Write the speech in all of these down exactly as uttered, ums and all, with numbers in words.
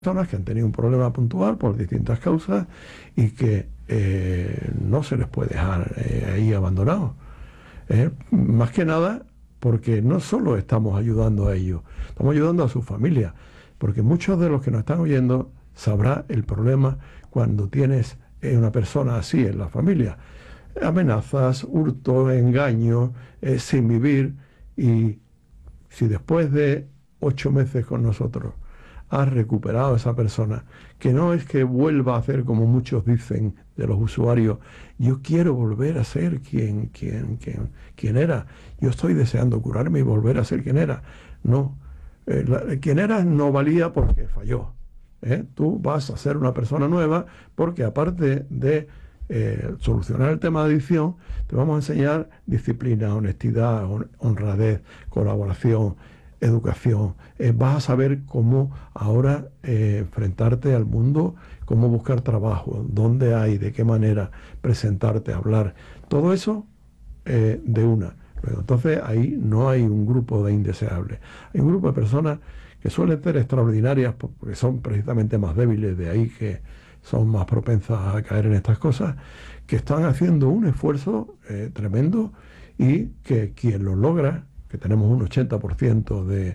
personas que han tenido un problema puntual por distintas causas y que eh, no se les puede dejar eh, ahí abandonados. Eh, más que nada porque no solo estamos ayudando a ellos, estamos ayudando a sus familias, porque muchos de los que nos están oyendo sabrá el problema cuando tienes eh, una persona así en la familia. Amenazas, hurto, engaño, eh, sin vivir, y si después de ocho meses con nosotros has recuperado a esa persona, que no es que vuelva a hacer como muchos dicen de los usuarios, yo quiero volver a ser quien, quien, quien, quien era, yo estoy deseando curarme y volver a ser quien era. No, eh, la, quien eras no valía porque falló. ¿eh? Tú vas a ser una persona nueva porque aparte de eh, solucionar el tema de adicción, te vamos a enseñar disciplina, honestidad, honradez, colaboración, educación. Eh, vas a saber cómo ahora eh, enfrentarte al mundo, cómo buscar trabajo, dónde hay, de qué manera presentarte, hablar. Todo eso eh, de una. Luego, entonces ahí no hay un grupo de indeseables. Hay un grupo de personas que suelen ser extraordinarias porque son precisamente más débiles, de ahí que son más propensas a caer en estas cosas, que están haciendo un esfuerzo eh, tremendo y que quien lo logra, que tenemos un ochenta por ciento de,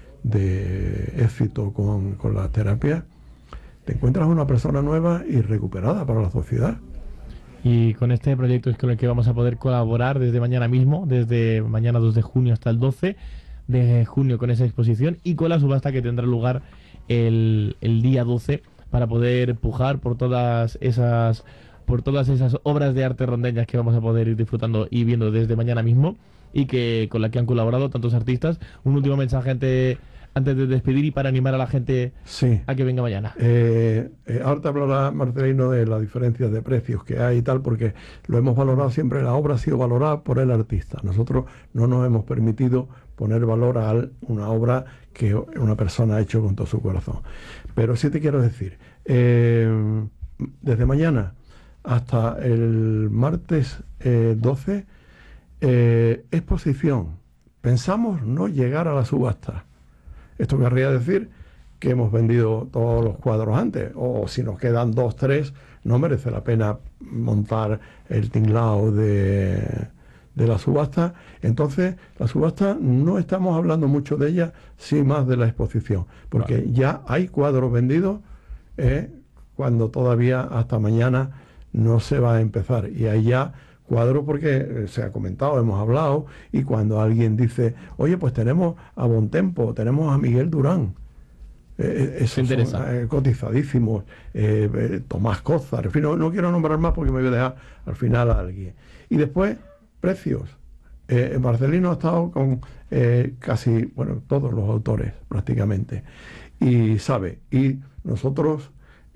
de éxito con, con la terapia, te encuentras una persona nueva y recuperada para la sociedad. Y con este proyecto es con el que vamos a poder colaborar desde mañana mismo, desde mañana dos de junio hasta el doce de junio con esa exposición y con la subasta que tendrá lugar el, el día doce para poder pujar por todas esas por todas esas obras de arte rondeñas que vamos a poder ir disfrutando y viendo desde mañana mismo y que con la que han colaborado tantos artistas. Un último mensaje antes, antes de despedir y para animar a la gente sí. a que venga mañana. Eh, eh, ahora te hablará Marcelino de las diferencias de precios que hay y tal, porque lo hemos valorado siempre, la obra ha sido valorada por el artista. Nosotros no nos hemos permitido poner valor a una obra que una persona ha hecho con todo su corazón. Pero sí te quiero decir, eh, desde mañana hasta el martes eh, doce, eh, exposición. Pensamos no llegar a la subasta. Esto querría decir que hemos vendido todos los cuadros antes, o si nos quedan dos, tres, no merece la pena montar el tinglao de, de la subasta. Entonces, la subasta no estamos hablando mucho de ella, sí más de la exposición, porque vale. Ya hay cuadros vendidos eh, cuando todavía hasta mañana no se va a empezar, y hay ya cuadros porque se ha comentado, hemos hablado, y cuando alguien dice, oye, pues tenemos a Bontempo, tenemos a Miguel Durán, eh, esos son eh, cotizadísimos, eh, eh, Tomás Cózar, en fin, no, no quiero nombrar más porque me voy a dejar al final a alguien. Y después, precios. Eh, Marcelino ha estado con eh, casi, bueno, todos los autores prácticamente, y sabe, y nosotros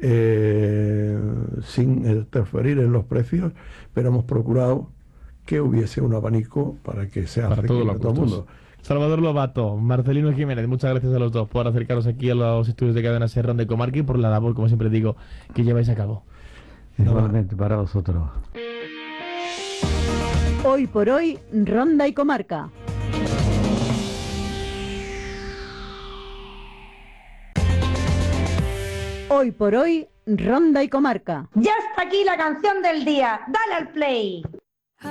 Eh, sin interferir en los precios, pero hemos procurado que hubiese un abanico para que sea para asequible a todo el mundo. Salvador Lobato, Marcelino Jiménez, muchas gracias a los dos por acercaros aquí a los estudios de Cadena Ser Ronda y Comarca y por la labor, como siempre digo, que lleváis a cabo. Igualmente para vosotros. Hoy por hoy, Ronda y Comarca. Hoy por hoy, Ronda y Comarca. Ya está aquí la canción del día. Dale al play.